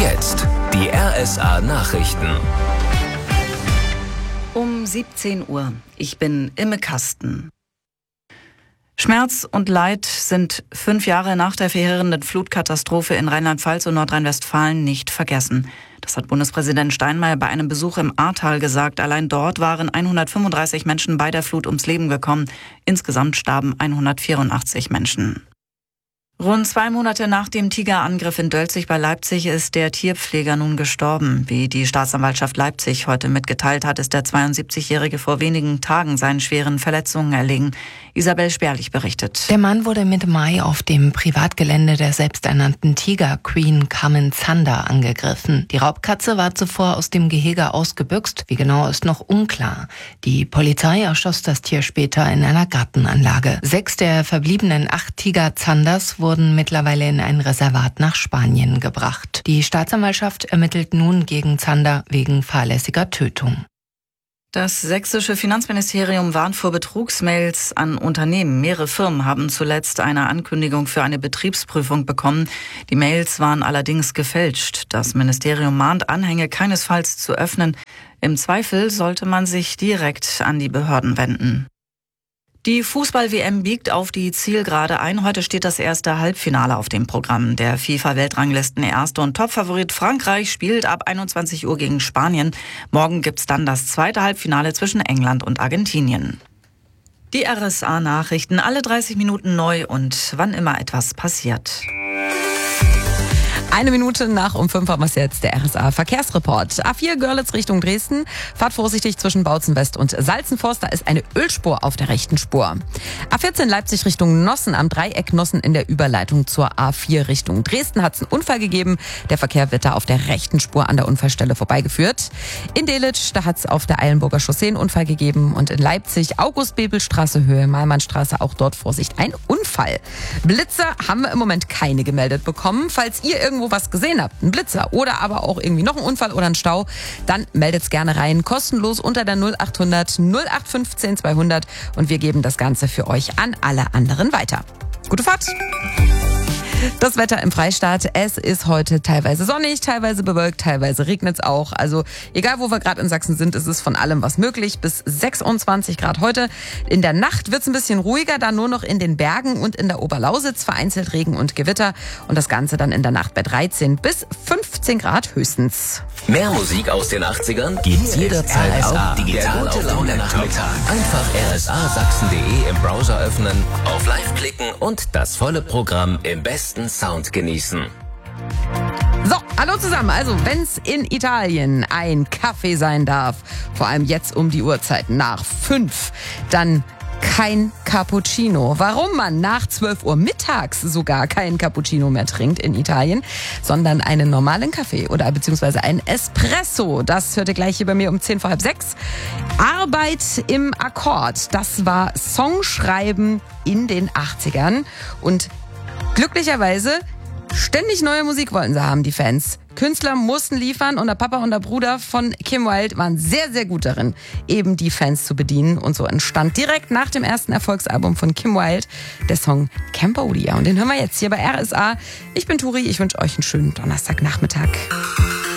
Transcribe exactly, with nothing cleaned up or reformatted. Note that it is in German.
Jetzt die R S A-Nachrichten. Um siebzehn Uhr. Ich bin Imme Kasten. Schmerz und Leid sind fünf Jahre nach der verheerenden Flutkatastrophe in Rheinland-Pfalz und Nordrhein-Westfalen nicht vergessen. Das hat Bundespräsident Steinmeier bei einem Besuch im Ahrtal gesagt. Allein dort waren hundertfünfunddreißig Menschen bei der Flut ums Leben gekommen. Insgesamt starben hundertvierundachtzig Menschen. Rund zwei Monate nach dem Tigerangriff in Dölzig bei Leipzig ist der Tierpfleger nun gestorben. Wie die Staatsanwaltschaft Leipzig heute mitgeteilt hat, ist der zweiundsiebzigjährige vor wenigen Tagen seinen schweren Verletzungen erlegen. Isabel Sperlich berichtet. Der Mann wurde Mitte Mai auf dem Privatgelände der selbsternannten Tiger Queen Carmen Zander angegriffen. Die Raubkatze war zuvor aus dem Gehege ausgebüxt. Wie genau ist noch unklar. Die Polizei erschoss das Tier später in einer Gartenanlage. Sechs der verbliebenen acht Tiger Zanders wurden mittlerweile in ein Reservat nach Spanien gebracht. Die Staatsanwaltschaft ermittelt nun gegen Zander wegen fahrlässiger Tötung. Das sächsische Finanzministerium warnt vor Betrugsmails an Unternehmen. Mehrere Firmen haben zuletzt eine Ankündigung für eine Betriebsprüfung bekommen. Die Mails waren allerdings gefälscht. Das Ministerium mahnt Anhänge keinesfalls zu öffnen. Im Zweifel sollte man sich direkt an die Behörden wenden. Die Fußball-W M biegt auf die Zielgerade ein. Heute steht das erste Halbfinale auf dem Programm. Der FIFA-Weltranglisten-Erste und Topfavorit Frankreich spielt ab einundzwanzig Uhr gegen Spanien. Morgen gibt's dann das zweite Halbfinale zwischen England und Argentinien. Die R S A-Nachrichten, alle dreißig Minuten neu und wann immer etwas passiert. Eine Minute nach um fünf haben wir jetzt der R S A-Verkehrsreport. A vier Görlitz Richtung Dresden. Fahrt vorsichtig zwischen Bautzen West und Salzenforst. Da ist eine Ölspur auf der rechten Spur. A vierzehn Leipzig Richtung Nossen am Dreieck Nossen in der Überleitung zur A vier Richtung Dresden hat es einen Unfall gegeben. Der Verkehr wird da auf der rechten Spur an der Unfallstelle vorbeigeführt. In Delitzsch, da hat es auf der Eilenburger Chaussee einen Unfall gegeben. Und in Leipzig August-Bebel-Straße, Höhe Malmannstraße, auch dort Vorsicht, ein Unfall. Blitzer haben wir im Moment keine gemeldet bekommen. Falls ihr irgendwo was gesehen habt, ein Blitzer oder aber auch irgendwie noch ein Unfall oder ein Stau, dann meldet's gerne rein, kostenlos unter der null achthundert null acht fünfzehn zweihundert und wir geben das Ganze für euch an alle anderen weiter. Gute Fahrt! Das Wetter im Freistaat, es ist heute teilweise sonnig, teilweise bewölkt, teilweise regnet es auch. Also egal, wo wir gerade in Sachsen sind, ist es von allem was möglich. Bis sechsundzwanzig Grad heute. In der Nacht wird es ein bisschen ruhiger, dann nur noch in den Bergen und in der Oberlausitz vereinzelt Regen und Gewitter. Und das Ganze dann in der Nacht bei dreizehn bis fünfzehn Grad höchstens. Mehr Musik aus den achtzigern gibt's jederzeit auch digital auf dem Laptop. Einfach r s a sachsen punkt d e im Browser öffnen, auf Live klicken und das volle Programm im besten Sound genießen. So, hallo zusammen. Also, wenn's in Italien ein Kaffee sein darf, vor allem jetzt um die Uhrzeit nach fünf, dann kein Cappuccino. Warum man nach zwölf Uhr mittags sogar kein Cappuccino mehr trinkt in Italien, sondern einen normalen Kaffee oder beziehungsweise einen Espresso. Das hört ihr gleich hier bei mir um zehn vor halb sechs. Arbeit im Akkord. Das war Songschreiben in den achtzigern und glücklicherweise ständig neue Musik wollten sie haben, die Fans. Künstler mussten liefern und der Papa und der Bruder von Kim Wilde waren sehr, sehr gut darin, eben die Fans zu bedienen. Und so entstand direkt nach dem ersten Erfolgsalbum von Kim Wilde der Song Cambodia. Und den hören wir jetzt hier bei R S A. Ich bin Turi, ich wünsche euch einen schönen Donnerstagnachmittag.